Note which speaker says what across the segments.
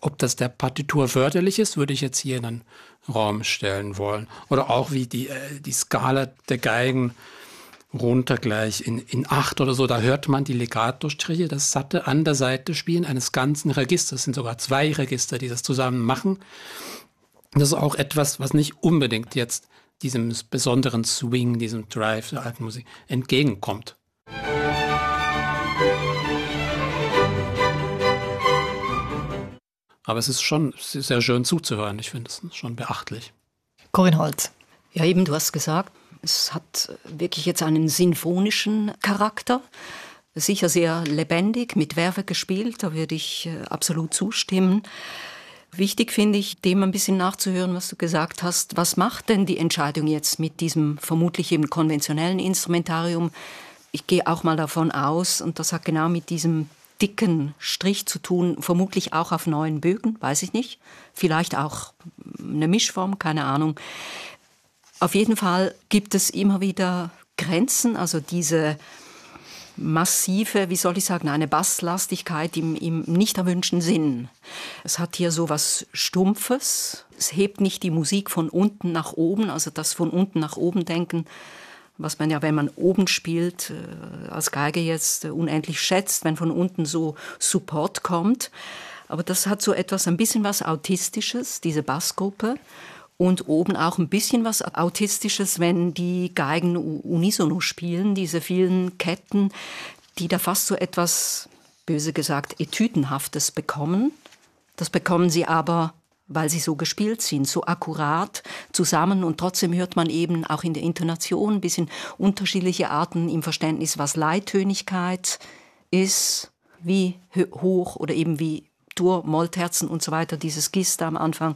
Speaker 1: Ob das der Partitur förderlich ist, würde ich jetzt hier in einen Raum stellen wollen. Oder auch wie die Skala der Geigen runter gleich in 8 oder so, da hört man die Legato-Striche, das satte an der Seite spielen eines ganzen Registers. Es sind sogar 2 Register, die das zusammen machen. Das ist auch etwas, was nicht unbedingt jetzt diesem besonderen Swing, diesem Drive der alten Musik entgegenkommt. Aber es ist schon sehr schön zuzuhören. Ich finde es schon beachtlich.
Speaker 2: Corinne Holz.
Speaker 3: Ja, eben, du hast gesagt, es hat wirklich jetzt einen sinfonischen Charakter. Sicher sehr lebendig, mit Werbe gespielt, da würde ich absolut zustimmen. Wichtig finde ich, dem ein bisschen nachzuhören, was du gesagt hast. Was macht denn die Entscheidung jetzt mit diesem vermutlich eben konventionellen Instrumentarium? Ich gehe auch mal davon aus, und das hat genau mit diesem dicken Strich zu tun, vermutlich auch auf neuen Bögen, weiß ich nicht. Vielleicht auch eine Mischform, keine Ahnung. Auf jeden Fall gibt es immer wieder Grenzen, also diese massive, wie soll ich sagen, eine Basslastigkeit im nicht erwünschten Sinn. Es hat hier so was Stumpfes. Es hebt nicht die Musik von unten nach oben, also das von unten nach oben denken, was man ja, wenn man oben spielt, als Geige jetzt unendlich schätzt, wenn von unten so Support kommt. Aber das hat so etwas, ein bisschen was Autistisches, diese Bassgruppe. Und oben auch ein bisschen was Autistisches, wenn die Geigen unisono spielen, diese vielen Ketten, die da fast so etwas, böse gesagt, Etüdenhaftes bekommen. Das bekommen sie aber, weil sie so gespielt sind, so akkurat zusammen. Und trotzdem hört man eben auch in der Intonation ein bisschen unterschiedliche Arten im Verständnis, was Leittönigkeit ist, wie hoch oder eben wie Dur, Mollterzen und so weiter, dieses Gis da am Anfang.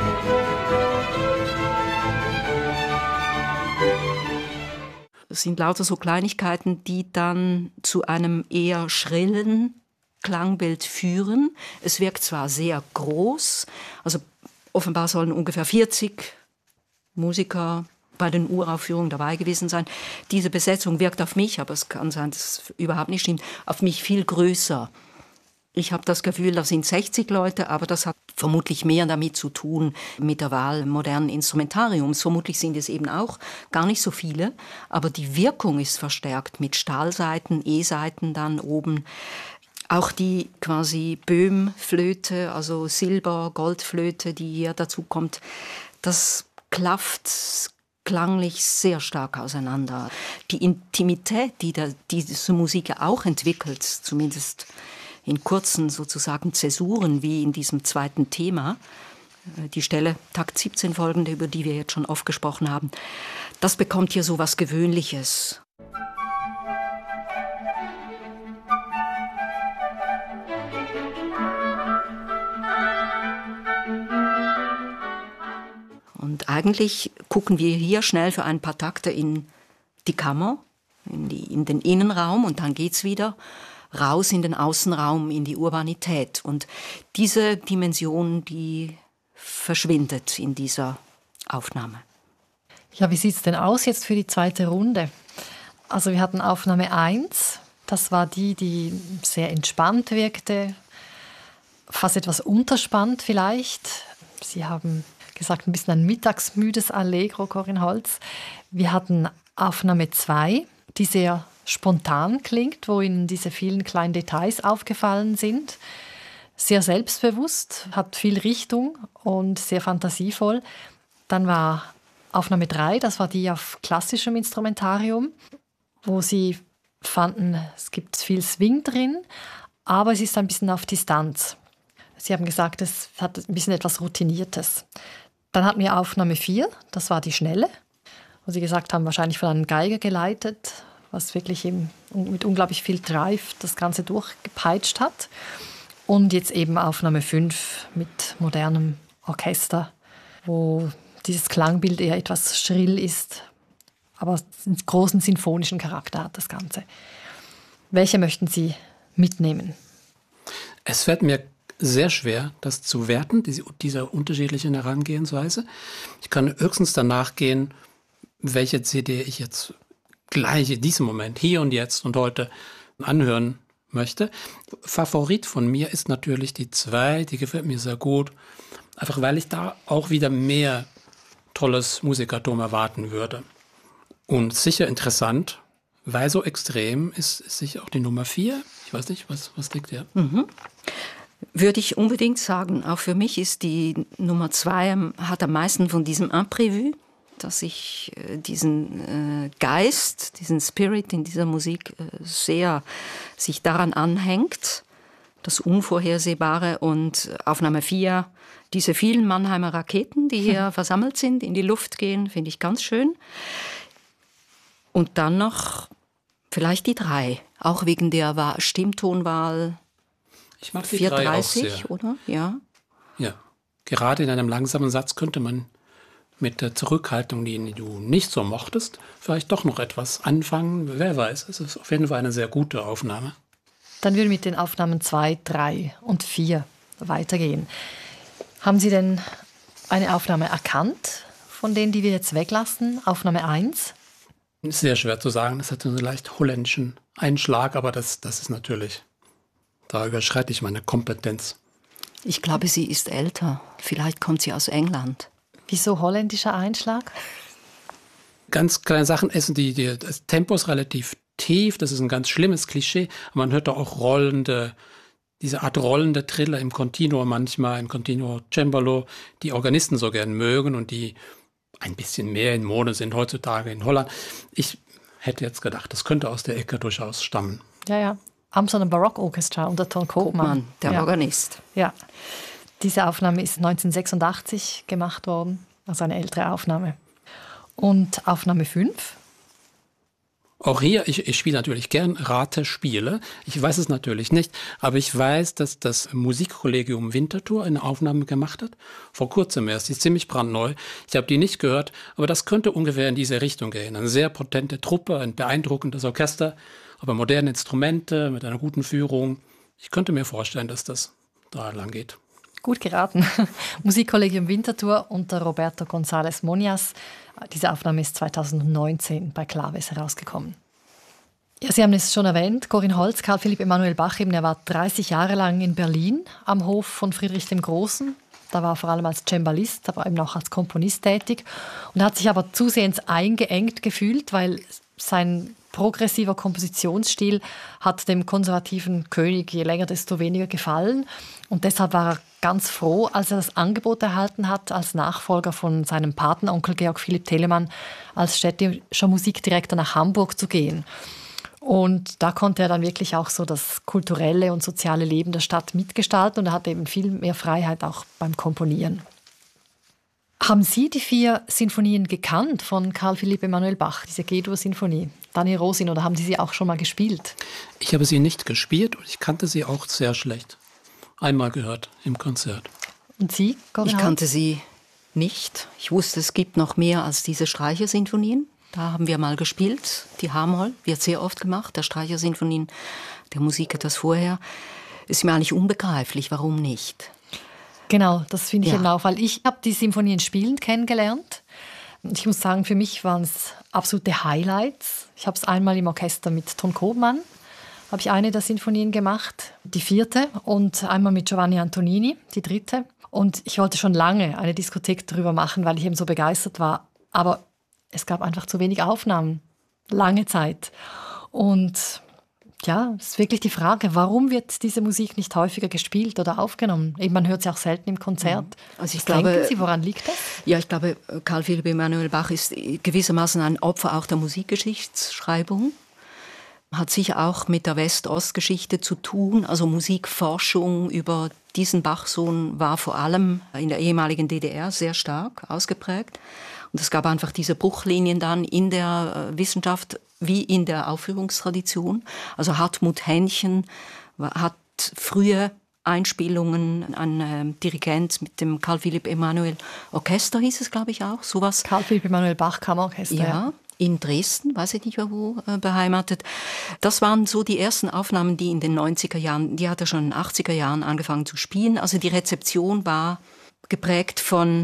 Speaker 3: Es sind lauter so Kleinigkeiten, die dann zu einem eher schrillen Klangbild führen. Es wirkt zwar sehr groß, also offenbar sollen ungefähr 40 Musiker bei den Uraufführungen dabei gewesen sein. Diese Besetzung wirkt auf mich, aber es kann sein, dass es überhaupt nicht stimmt, auf mich viel größer. Ich habe das Gefühl, da sind 60 Leute, aber das hat vermutlich mehr damit zu tun mit der Wahl modernen Instrumentariums. Vermutlich sind es eben auch gar nicht so viele, aber die Wirkung ist verstärkt mit Stahlsaiten, E-Saiten dann oben. Auch die quasi Böhm-Flöte, also Silber-, Goldflöte, die hier dazu kommt, das klafft klanglich sehr stark auseinander. Die Intimität, die diese Musik ja auch entwickelt, zumindest in kurzen sozusagen Zäsuren wie in diesem zweiten Thema, die Stelle Takt 17 folgende, über die wir jetzt schon oft gesprochen haben, das bekommt hier so was Gewöhnliches. Und eigentlich gucken wir hier schnell für ein paar Takte in die Kammer, in den Innenraum und dann geht's wieder raus in den Außenraum, in die Urbanität. Und diese Dimension, die verschwindet in dieser Aufnahme.
Speaker 2: Ja, wie sieht es denn aus jetzt für die zweite Runde? Also wir hatten Aufnahme 1, das war die sehr entspannt wirkte, fast etwas unterspannt vielleicht. Sie haben gesagt, ein bisschen ein mittagsmüdes Allegro, Corinne Holz. Wir hatten Aufnahme 2, die sehr spontan klingt, wo Ihnen diese vielen kleinen Details aufgefallen sind. Sehr selbstbewusst, hat viel Richtung und sehr fantasievoll. Dann war Aufnahme 3, das war die auf klassischem Instrumentarium, wo Sie fanden, es gibt viel Swing drin, aber es ist ein bisschen auf Distanz. Sie haben gesagt, es hat ein bisschen etwas Routiniertes. Dann hatten wir Aufnahme 4, das war die schnelle, wo Sie gesagt haben, wahrscheinlich von einem Geiger geleitet, was wirklich eben mit unglaublich viel Drive das Ganze durchgepeitscht hat. Und jetzt eben Aufnahme 5 mit modernem Orchester, wo dieses Klangbild eher etwas schrill ist, aber einen großen sinfonischen Charakter hat das Ganze. Welche möchten Sie mitnehmen?
Speaker 1: Es fällt mir sehr schwer, das zu werten, diese unterschiedlichen Herangehensweise. Ich kann höchstens danach gehen, welche CD ich jetzt gleich in diesem Moment, hier und jetzt und heute anhören möchte. Favorit von mir ist natürlich die 2, die gefällt mir sehr gut. Einfach weil ich da auch wieder mehr tolles Musikertum erwarten würde. Und sicher interessant, weil so extrem ist sicher auch die Nummer 4. Ich weiß nicht, was liegt dir?
Speaker 3: Würde ich unbedingt sagen. Auch für mich ist die Nummer 2 hat am meisten von diesem Imprévu, dass ich diesen Geist, diesen Spirit in dieser Musik sehr sich daran anhängt, das Unvorhersehbare. Und Aufnahme 4, diese vielen Mannheimer Raketen, die hier versammelt sind, in die Luft gehen, finde ich ganz schön. Und dann noch vielleicht die 3, auch wegen der Stimmtonwahl.
Speaker 1: Ich mag die 3 auch
Speaker 3: 4:30,
Speaker 1: sehr.
Speaker 3: oder? Ja.
Speaker 1: Ja, gerade in einem langsamen Satz könnte man mit der Zurückhaltung, die du nicht so mochtest, vielleicht doch noch etwas anfangen. Wer weiß, es ist auf jeden Fall eine sehr gute Aufnahme.
Speaker 2: Dann würde ich mit den Aufnahmen 2, 3 und 4 weitergehen. Haben Sie denn eine Aufnahme erkannt, von denen, die wir jetzt weglassen? Aufnahme 1?
Speaker 1: Sehr schwer zu sagen, das hat so einen leicht holländischen Einschlag, aber das ist natürlich, da überschreite ich meine Kompetenz.
Speaker 3: Ich glaube, sie ist älter. Vielleicht kommt sie aus England.
Speaker 2: Wieso holländischer Einschlag?
Speaker 1: Ganz kleine Sachen essen, das Tempo ist relativ tief, das ist ein ganz schlimmes Klischee, aber man hört da auch diese Art rollende Triller im Continuo manchmal, im Continuo Cembalo, die Organisten so gern mögen und die ein bisschen mehr in Mode sind heutzutage in Holland. Ich hätte jetzt gedacht, das könnte aus der Ecke durchaus stammen.
Speaker 2: Ja. Amsterdam Baroque Orchestra unter Ton Koopman.
Speaker 3: Der Organist.
Speaker 2: Ja. Diese Aufnahme ist 1986 gemacht worden, also eine ältere Aufnahme. Und Aufnahme 5?
Speaker 1: Auch hier, ich spiele natürlich gern Ratespiele. Ich weiß es natürlich nicht, aber ich weiß, dass das Musikkollegium Winterthur eine Aufnahme gemacht hat. Vor kurzem erst, die ist ziemlich brandneu. Ich habe die nicht gehört, aber das könnte ungefähr in diese Richtung gehen. Eine sehr potente Truppe, ein beeindruckendes Orchester, aber moderne Instrumente mit einer guten Führung. Ich könnte mir vorstellen, dass das da lang geht.
Speaker 2: Gut geraten. Musikkollegium Winterthur unter Roberto González Monias. Diese Aufnahme ist 2019 bei Claves herausgekommen. Ja, Sie haben es schon erwähnt, Corinne Holz, Karl Philipp Emanuel Bach, er war 30 Jahre lang in Berlin am Hof von Friedrich dem Großen. Da war er vor allem als Cembalist, aber eben auch als Komponist tätig und hat sich aber zusehends eingeengt gefühlt, weil sein progressiver Kompositionsstil hat dem konservativen König je länger, desto weniger gefallen. Und deshalb war er ganz froh, als er das Angebot erhalten hat, als Nachfolger von seinem Patenonkel Georg Philipp Telemann als städtischer Musikdirektor nach Hamburg zu gehen. Und da konnte er dann wirklich auch so das kulturelle und soziale Leben der Stadt mitgestalten und er hatte eben viel mehr Freiheit auch beim Komponieren. Haben Sie die 4 Sinfonien gekannt von Karl Philipp Emanuel Bach, diese G-Dur-Sinfonie? Daniel Rosin, oder haben Sie sie auch schon mal gespielt?
Speaker 1: Ich habe sie nicht gespielt und ich kannte sie auch sehr schlecht. Einmal gehört im Konzert.
Speaker 2: Und Sie, Corinne
Speaker 3: Ich
Speaker 2: Holz?
Speaker 3: kannte sie nicht. Ich wusste, es gibt noch mehr als diese Streichersinfonien. Da haben wir mal gespielt. Die H-Moll wird sehr oft gemacht. Der Streichersinfonien, der Musik etwas vorher. Ist mir eigentlich unbegreiflich, warum nicht.
Speaker 2: Genau, das finde ich
Speaker 3: Ja.
Speaker 2: eben auch, weil ich habe die Sinfonien spielend kennengelernt. Und ich muss sagen, für mich waren es absolute Highlights. Ich habe es einmal im Orchester mit Ton Koopman, habe ich eine der Sinfonien gemacht, die 4. und einmal mit Giovanni Antonini, die 3. Und ich wollte schon lange eine Diskothek darüber machen, weil ich eben so begeistert war. Aber es gab einfach zu wenig Aufnahmen, lange Zeit. Und ja, es ist wirklich die Frage, warum wird diese Musik nicht häufiger gespielt oder aufgenommen? Eben, man hört sie auch selten im Konzert.
Speaker 3: Also ich
Speaker 2: Was
Speaker 3: glaube,
Speaker 2: denken Sie, woran liegt das?
Speaker 3: Ja, ich glaube, Karl Philipp Emanuel Bach ist gewissermaßen ein Opfer auch der Musikgeschichtsschreibung. Hat sicher auch mit der West-Ost-Geschichte zu tun. Also Musikforschung über diesen Bach-Sohn war vor allem in der ehemaligen DDR sehr stark ausgeprägt. Und es gab einfach diese Bruchlinien dann in der Wissenschaft wie in der Aufführungstradition. Also Hartmut Hähnchen hat frühe Einspielungen, ein Dirigent mit dem Karl Philipp Emanuel Orchester hieß es, glaube ich, auch. Sowas.
Speaker 2: Karl Philipp Emanuel Bach Kammerorchester.
Speaker 3: Ja, in Dresden, weiß ich nicht mehr wo, beheimatet. Das waren so die ersten Aufnahmen, die in den 90er Jahren, die hat er schon in den 80er Jahren angefangen zu spielen. Also die Rezeption war geprägt von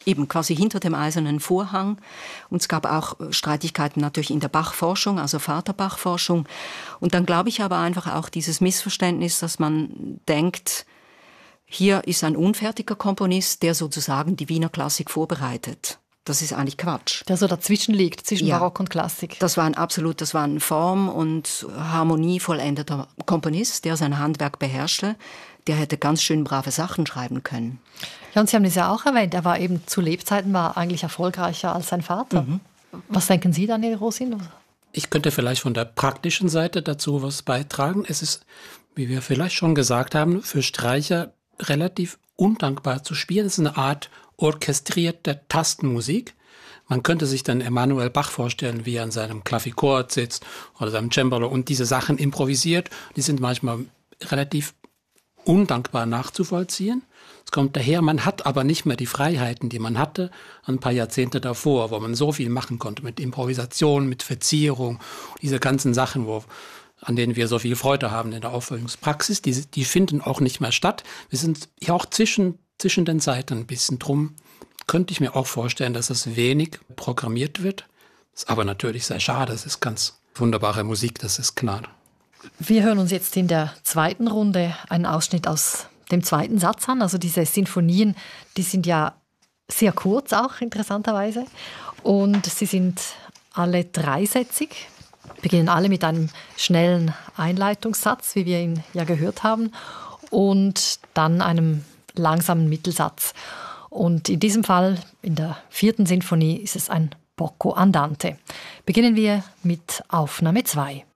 Speaker 3: eben quasi hinter dem eisernen Vorhang. Und es gab auch Streitigkeiten natürlich in der Bach-Forschung, also Vater-Bach-Forschung. Und dann glaube ich aber einfach auch dieses Missverständnis, dass man denkt, hier ist ein unfertiger Komponist, der sozusagen die Wiener Klassik vorbereitet. Das ist eigentlich Quatsch.
Speaker 2: Der so dazwischen liegt, zwischen Barock und Klassik.
Speaker 3: Das war ein Form- und harmonievollendeter Komponist, der sein Handwerk beherrschte. Der hätte ganz schön brave Sachen schreiben können.
Speaker 2: Ja, und Sie haben das ja auch erwähnt, er war eben zu Lebzeiten eigentlich erfolgreicher als sein Vater. Mhm. Was denken Sie, Daniel Rosin?
Speaker 1: Ich könnte vielleicht von der praktischen Seite dazu was beitragen. Es ist, wie wir vielleicht schon gesagt haben, für Streicher relativ undankbar zu spielen. Es ist eine Art orchestrierte Tastenmusik. Man könnte sich dann Emanuel Bach vorstellen, wie er an seinem Klavichord sitzt oder seinem Cembalo und diese Sachen improvisiert. Die sind manchmal relativ undankbar nachzuvollziehen. Es kommt daher, man hat aber nicht mehr die Freiheiten, die man hatte ein paar Jahrzehnte davor, wo man so viel machen konnte mit Improvisation, mit Verzierung, diese ganzen Sachen, an denen wir so viel Freude haben in der Aufführungspraxis, die finden auch nicht mehr statt. Wir sind ja auch zwischen den Seiten ein bisschen drum. Könnte ich mir auch vorstellen, dass das wenig programmiert wird. Ist aber natürlich sehr schade. Es ist ganz wunderbare Musik, das ist klar.
Speaker 2: Wir hören uns jetzt in der zweiten Runde einen Ausschnitt aus dem zweiten Satz an. Also diese Sinfonien, die sind ja sehr kurz auch, interessanterweise. Und sie sind alle dreisätzig, beginnen alle mit einem schnellen Einleitungssatz, wie wir ihn ja gehört haben, und dann einem langsamen Mittelsatz. Und in diesem Fall, in der vierten Sinfonie, ist es ein Poco andante. Beginnen wir mit Aufnahme 2.